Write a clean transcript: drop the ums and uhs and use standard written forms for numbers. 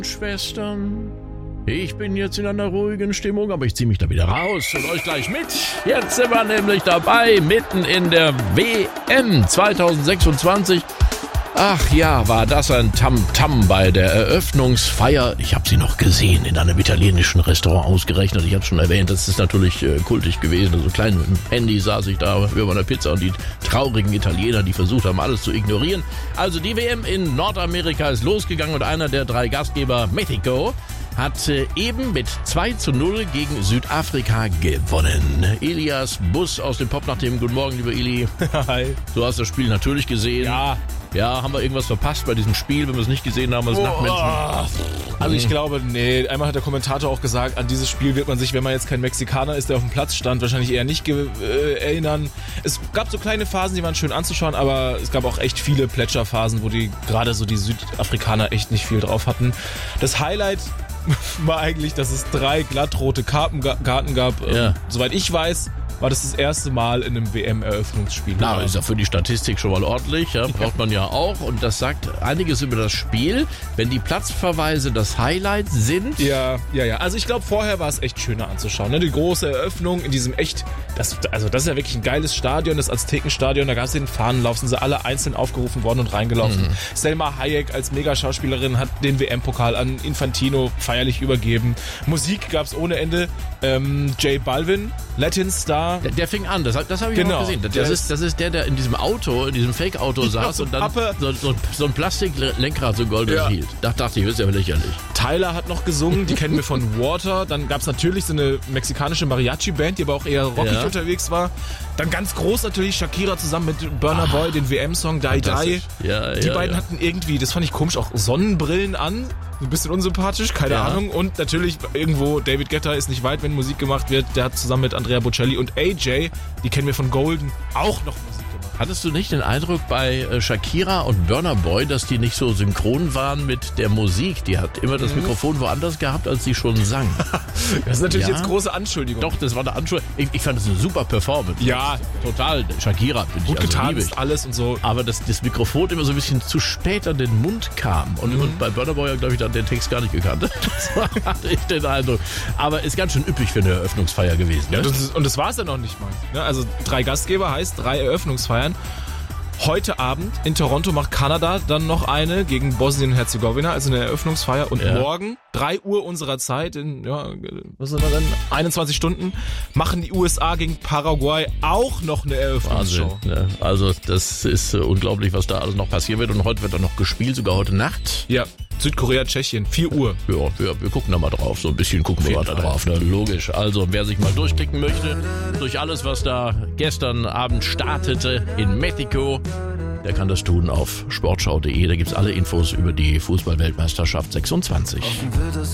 Schwestern, ich bin jetzt in einer ruhigen Stimmung, aber ich ziehe mich da wieder raus und euch gleich mit. Jetzt sind wir nämlich dabei, mitten in der WM 2026. Ach ja, war das ein Tamtam bei der Eröffnungsfeier. Ich habe sie noch gesehen in einem italienischen Restaurant ausgerechnet. Ich habe schon erwähnt, das ist natürlich kultig gewesen. Also klein mit dem Handy saß ich da über einer Pizza und die traurigen Italiener, die versucht haben, alles zu ignorieren. Also die WM in Nordamerika ist losgegangen und einer der 3 Gastgeber, Mexiko, hat eben mit 2:0 gegen Südafrika gewonnen. Elias Bus aus dem Popnachthemen. Guten Morgen, lieber Eli. Hi. Du hast das Spiel natürlich gesehen. Ja, haben wir irgendwas verpasst bei diesem Spiel, wenn wir es nicht gesehen haben als Nachtmenschen? Also ich glaube, nee. Einmal hat der Kommentator auch gesagt, an dieses Spiel wird man sich, wenn man jetzt kein Mexikaner ist, der auf dem Platz stand, wahrscheinlich eher nicht erinnern. Es gab so kleine Phasen, die waren schön anzuschauen, aber es gab auch echt viele Plätscherphasen, wo gerade so die Südafrikaner echt nicht viel drauf hatten. Das Highlight war eigentlich, dass es 3 glattrote Karten gab. Ja. Soweit ich weiß, war das erste Mal in einem WM-Eröffnungsspiel. Na, ist ja für die Statistik schon mal ordentlich, ja, braucht man ja auch. Und das sagt einiges über das Spiel, wenn die Platzverweise das Highlight sind. Ja. Also ich glaube, vorher war es echt schöner anzuschauen. Ne? Die große Eröffnung in diesem das ist ja wirklich ein geiles Stadion, das Aztekenstadion. Da gab es den Fahnenlauf, sind sie alle einzeln aufgerufen worden und reingelaufen. Selma Hayek als Megaschauspielerin hat den WM-Pokal an Infantino feierlich übergeben. Musik gab es ohne Ende. J Balvin, Latin Star. Der fing an, das habe ich auch gesehen. Das ist der in diesem Auto, in diesem Fake-Auto saß so und dann so ein Plastiklenkrad so golden hielt. Da dachte ich, das ist ja lächerlich. Tyler hat noch gesungen, die kennen wir von Water. Dann gab es natürlich so eine mexikanische Mariachi-Band, die aber auch eher rockig unterwegs war. Dann ganz groß natürlich Shakira zusammen mit Burna Boy, den WM-Song Die Die. Die beiden hatten irgendwie, das fand ich komisch, auch Sonnenbrillen an. Ein bisschen unsympathisch, keine Ahnung. Und natürlich irgendwo, David Guetta ist nicht weit, wenn Musik gemacht wird. Der hat zusammen mit Andrea Bocelli und AJ, die kennen wir von Golden, auch noch Musik gemacht. Hattest du nicht den Eindruck bei Shakira und Burna Boy, dass die nicht so synchron waren mit der Musik? Die hat immer das Mikrofon woanders gehabt, als sie schon sang. Das ist natürlich jetzt große Anschuldigung. Doch, das war eine Anschuldigung. Ich fand das eine super Performance. Ja. Total. Shakira bin gut ich getan, ist alles und so. Aber das Mikrofon immer so ein bisschen zu spät an den Mund kam. Und bei Burna Boy, glaube ich, dann den Text gar nicht gekannt. Das hatte ich den Eindruck. Aber ist ganz schön üppig für eine Eröffnungsfeier gewesen. Ne? Ja, das war es ja noch nicht mal. Ne? Also 3 Gastgeber heißt 3 Eröffnungsfeiern. Heute Abend in Toronto macht Kanada dann noch eine gegen Bosnien-Herzegowina, also eine Eröffnungsfeier. Und morgen, 3 Uhr unserer Zeit, in 21 Stunden, machen die USA gegen Paraguay auch noch eine Eröffnungsshow. Wahnsinn, ne? Also das ist unglaublich, was da alles noch passieren wird. Und heute wird dann noch gespielt, sogar heute Nacht. Ja, Südkorea, Tschechien, 4 Uhr. Ja, wir gucken da mal drauf. So ein bisschen gucken wir da drauf. Ne? Logisch. Also, wer sich mal durchklicken möchte, durch alles, was da gestern Abend startete in Mexiko, der kann das tun auf sportschau.de. Da gibt's alle Infos über die Fußball-Weltmeisterschaft 26.